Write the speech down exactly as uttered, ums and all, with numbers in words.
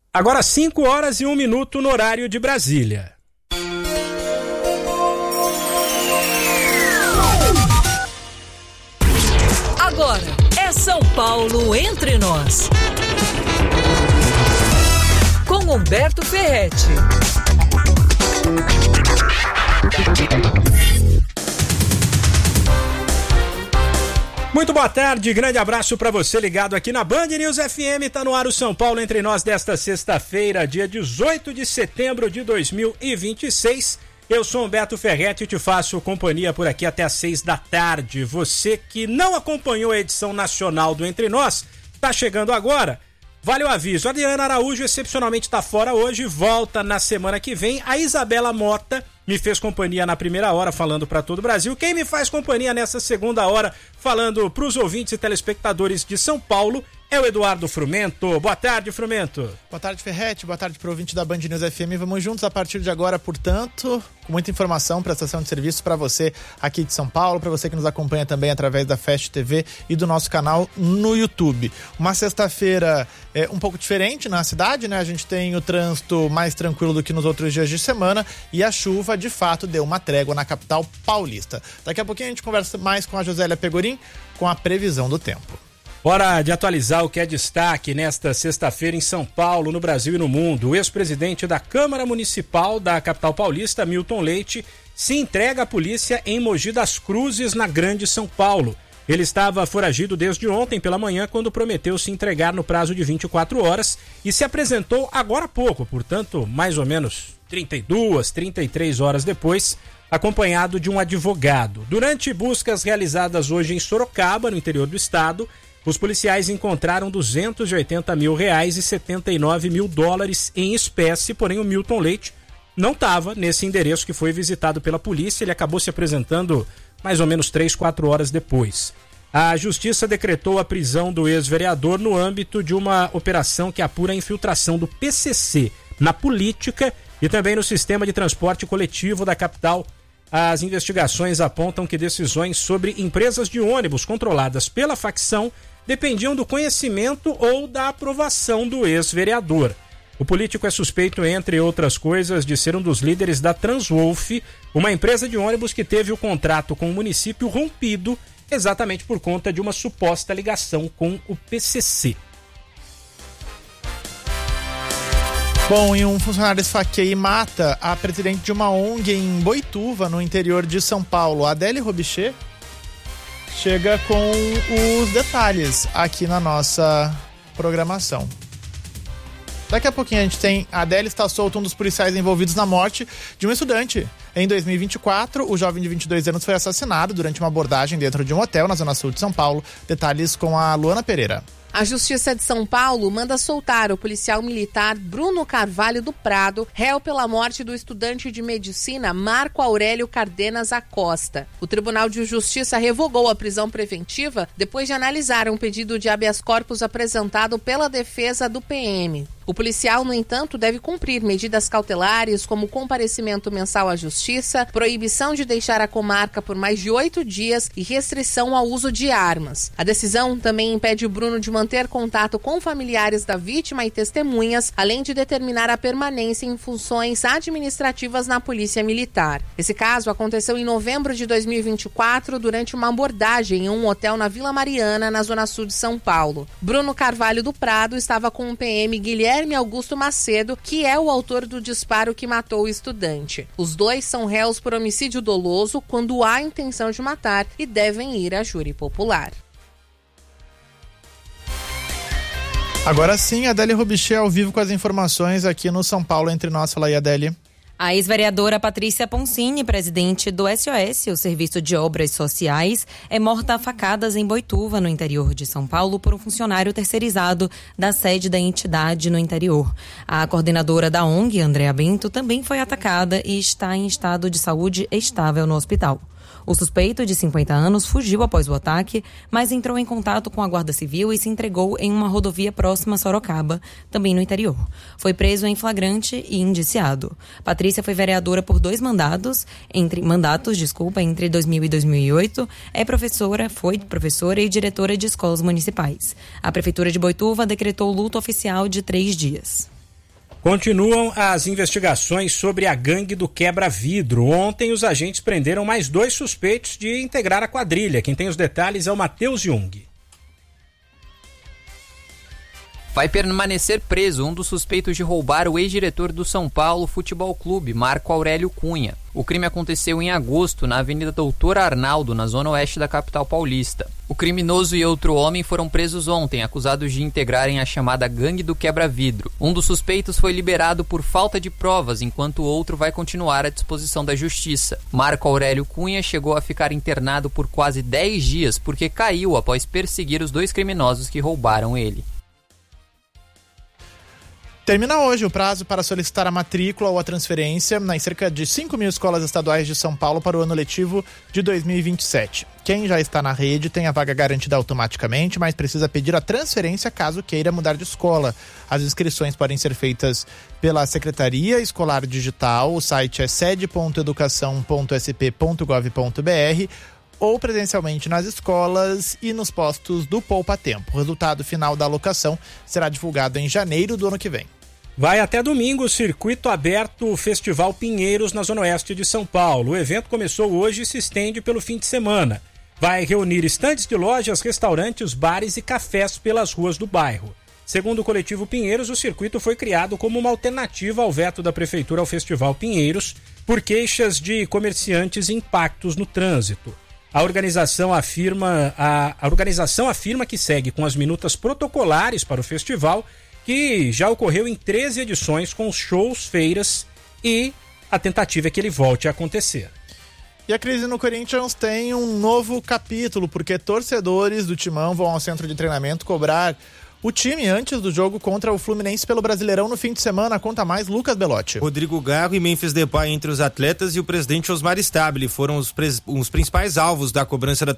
Agora cinco horas e um minuto no horário de Brasília. Agora é São Paulo Entre Nós. Com Humberto Ferretti. Muito boa tarde, grande abraço para você ligado aqui na Band News F M, tá no ar o São Paulo Entre Nós desta sexta-feira, dia dezoito de setembro de dois mil e vinte e seis. Eu sou Humberto Ferretti e te faço companhia por aqui até às seis da tarde. Você que não acompanhou a edição nacional do Entre Nós, tá chegando agora, vale o aviso. A Adriana Araújo excepcionalmente está fora hoje, volta na semana que vem. A Isabela Mota me fez companhia na primeira hora falando para todo o Brasil. Quem me faz companhia nessa segunda hora falando para os ouvintes e telespectadores de São Paulo é o Eduardo Frumento. Boa tarde, Frumento. Boa tarde, Ferretti. Boa tarde para o ouvinte da Band News F M. Vamos juntos a partir de agora, portanto, com muita informação, prestação de serviço para você aqui de São Paulo, para você que nos acompanha também através da Fast T V e do nosso canal no YouTube. Uma sexta-feira é, um pouco diferente na cidade, né? A gente tem o trânsito mais tranquilo do que nos outros dias de semana e a chuva, de fato, deu uma trégua na capital paulista. Daqui a pouquinho a gente conversa mais com a Josélia Pegorim com a previsão do tempo. Hora de atualizar o que é destaque nesta sexta-feira em São Paulo, no Brasil e no mundo. O ex-presidente da Câmara Municipal da capital paulista, Milton Leite, se entrega à polícia em Mogi das Cruzes, na Grande São Paulo. Ele estava foragido desde ontem pela manhã, quando prometeu se entregar no prazo de vinte e quatro horas e se apresentou agora há pouco, portanto, mais ou menos trinta e duas, trinta e três horas depois, acompanhado de um advogado. Durante buscas realizadas hoje em Sorocaba, no interior do estado, os policiais encontraram duzentos e oitenta mil reais e setenta e nove mil dólares em espécie, porém o Milton Leite não estava nesse endereço que foi visitado pela polícia. Ele acabou se apresentando mais ou menos três, quatro horas depois. A justiça decretou a prisão do ex-vereador no âmbito de uma operação que apura a infiltração do P C C na política e também no sistema de transporte coletivo da capital. As investigações apontam que decisões sobre empresas de ônibus controladas pela facção dependiam do conhecimento ou da aprovação do ex-vereador. O político é suspeito, entre outras coisas, de ser um dos líderes da Transwolf, uma empresa de ônibus que teve o contrato com o município rompido exatamente por conta de uma suposta ligação com o P C C. Bom, e um funcionário esfaqueia e mata a presidente de uma O N G em Boituva, no interior de São Paulo. A Adélia Robichê chega com os detalhes aqui na nossa programação. Daqui a pouquinho a gente tem... A Adélia está solta, um dos policiais envolvidos na morte de um estudante. Em dois mil e vinte e quatro, o jovem de vinte e dois anos foi assassinado durante uma abordagem dentro de um hotel na zona sul de São Paulo. Detalhes com a Luana Pereira. A Justiça de São Paulo manda soltar o policial militar Bruno Carvalho do Prado, réu pela morte do estudante de medicina Marco Aurélio Cardenas Acosta. O Tribunal de Justiça revogou a prisão preventiva depois de analisar um pedido de habeas corpus apresentado pela defesa do P M. O policial, no entanto, deve cumprir medidas cautelares como comparecimento mensal à justiça, proibição de deixar a comarca por mais de oito dias e restrição ao uso de armas. A decisão também impede o Bruno de manter contato com familiares da vítima e testemunhas, além de determinar a permanência em funções administrativas na Polícia Militar. Esse caso aconteceu em novembro de dois mil e vinte e quatro, durante uma abordagem em um hotel na Vila Mariana, na zona sul de São Paulo. Bruno Carvalho do Prado estava com o P M Guilherme Augusto Macedo, que é o autor do disparo que matou o estudante. Os dois são réus por homicídio doloso quando há intenção de matar e devem ir a júri popular. Agora sim, a Adélia Robichê ao vivo com as informações aqui no São Paulo Entre Nós. Fala aí, Adélia. A ex-vereadora Patrícia Poncini, presidente do S O S, o Serviço de Obras Sociais, é morta a facadas em Boituva, no interior de São Paulo, por um funcionário terceirizado da sede da entidade no interior. A coordenadora da O N G, Andréa Bento, também foi atacada e está em estado de saúde estável no hospital. O suspeito, de cinquenta anos, fugiu após o ataque, mas entrou em contato com a Guarda Civil e se entregou em uma rodovia próxima a Sorocaba, também no interior. Foi preso em flagrante e indiciado. Patrícia foi vereadora por dois mandatos, entre mandatos, desculpa, entre dois mil e dois mil e oito. É professora, foi professora e diretora de escolas municipais. A Prefeitura de Boituva decretou luto oficial de três dias. Continuam as investigações sobre a gangue do quebra-vidro. Ontem, os agentes prenderam mais dois suspeitos de integrar a quadrilha. Quem tem os detalhes é o Matheus Jung. Vai permanecer preso um dos suspeitos de roubar o ex-diretor do São Paulo Futebol Clube, Marco Aurélio Cunha. O crime aconteceu em agosto na Avenida Doutor Arnaldo, na zona oeste da capital paulista. O criminoso e outro homem foram presos ontem, acusados de integrarem a chamada Gangue do Quebra-Vidro. Um dos suspeitos foi liberado por falta de provas, enquanto o outro vai continuar à disposição da justiça. Marco Aurélio Cunha chegou a ficar internado por quase dez dias porque caiu após perseguir os dois criminosos que roubaram ele. Termina hoje o prazo para solicitar a matrícula ou a transferência nas cerca de cinco mil escolas estaduais de São Paulo para o ano letivo de dois mil e vinte e sete. Quem já está na rede tem a vaga garantida automaticamente, mas precisa pedir a transferência caso queira mudar de escola. As inscrições podem ser feitas pela Secretaria Escolar Digital, o site é sede ponto educação ponto s p ponto gov ponto b r, ou presencialmente nas escolas e nos postos do Poupa Tempo. O resultado final da alocação será divulgado em janeiro do ano que vem. Vai até domingo o Circuito Aberto Festival Pinheiros na Zona Oeste de São Paulo. O evento começou hoje e se estende pelo fim de semana. Vai reunir estandes de lojas, restaurantes, bares e cafés pelas ruas do bairro. Segundo o coletivo Pinheiros, o circuito foi criado como uma alternativa ao veto da Prefeitura ao Festival Pinheiros por queixas de comerciantes e impactos no trânsito. A organização afirma, a, a organização afirma que segue com as minutas protocolares para o festival, que já ocorreu em treze edições com shows, feiras, e a tentativa é que ele volte a acontecer. E a crise no Corinthians tem um novo capítulo, porque torcedores do Timão vão ao centro de treinamento cobrar o time antes do jogo contra o Fluminense pelo Brasileirão no fim de semana. Conta mais Lucas Belotti. Rodrigo Garro e Memphis Depay entre os atletas e o presidente Osmar Stabile foram os, pres... os principais alvos da cobrança da